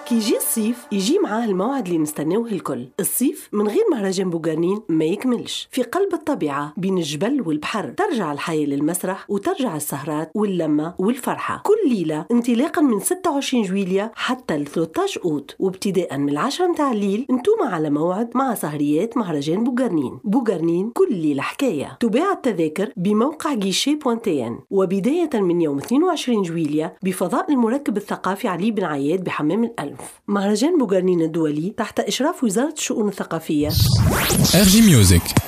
كي يجي الصيف يجي معاه الموعد اللي نستناوه الكل. الصيف من غير مهرجان بوغارنين ما يكملش. في قلب الطبيعة بين الجبل والبحر ترجع الحياة للمسرح وترجع السهرات واللمة والفرحة كل ليلة انطلاقا من 26 جويلية حتى ل 13 أوت، وابتداء من 10 متاع الليل انتوما على موعد مع سهريات مهرجان بوغارنين. بوغارنين كل ليلة حكاية. تباع التذاكر بموقع guichet.tn، وبداية من يوم 22 جويلية بفضاء المركب الثقافي علي بن عياد بحمام الألف. مهرجان بوغارنين الدولي تحت إشراف وزارة الشؤون الثقافية. RG Music.